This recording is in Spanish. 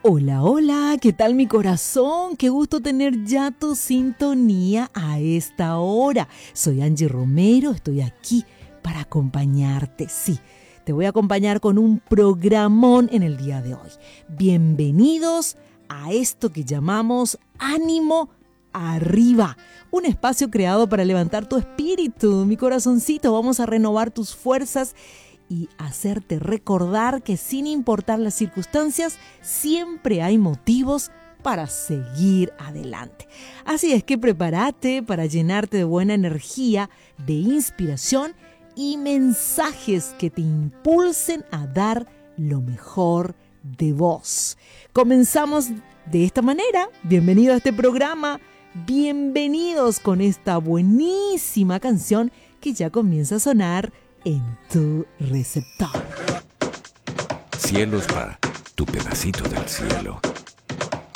Hola, hola, ¿qué tal mi corazón? Qué gusto tener ya tu sintonía a esta hora. Soy Angie Romero, estoy aquí para acompañarte. Sí, te voy a acompañar con un programón en el día de hoy. Bienvenidos a esto que llamamos Ánimo Arriba. Un espacio creado para levantar tu espíritu, mi corazoncito. Vamos a renovar tus fuerzas y hacerte recordar que sin importar las circunstancias, siempre hay motivos para seguir adelante. Así es que prepárate para llenarte de buena energía, de inspiración y mensajes que te impulsen a dar lo mejor de vos. Comenzamos de esta manera. Bienvenido a este programa. Bienvenidos con esta buenísima canción que ya comienza a sonar en tu receptor. Cielos para tu pedacito del cielo.